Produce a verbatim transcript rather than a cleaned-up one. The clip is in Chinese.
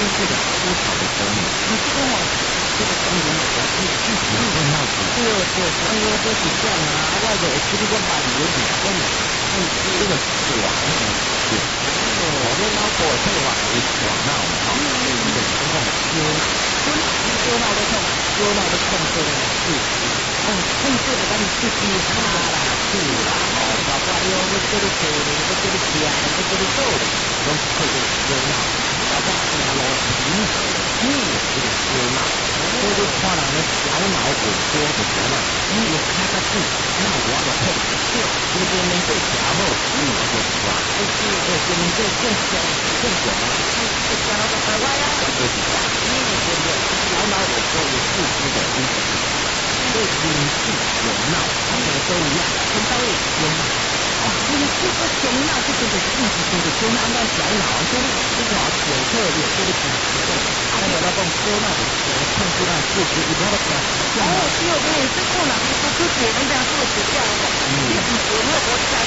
是个粗糙的生命。你这个嘛，这个生命我是具体的闹子。对对，所以我就是这样啊，我就这个把理由讲讲了。嗯，这个爽呢，是我的脑波退化为爽闹嘛，这一个情况的修修闹修闹的痛，修闹的痛说的是。嗯，控制的咱自己哈啦，是啦，哦，包括有要叫你做的，要叫你吃的，要叫你做的，拢是透过烧脑，包括下路平衡，你也是个烧脑。所以你看人的小脑萎缩的时候，你有看得住，那我就控制住，你不能够调好，你就爽，而是而是能够更香更爽啊，这小脑的台湾呀，就是爽，你也觉得小脑萎缩有自知的因素。对灵气有闹，他们都一样，跟到底有闹。哦，灵气和熊闹，这个就是意思就是熊闹到小脑，所以这个九特有这个讲结构，还有那种熊闹的时候，控制到自己，你不要讲。哦，对对，这个呢，不是别人家做不掉的，你不是我我讲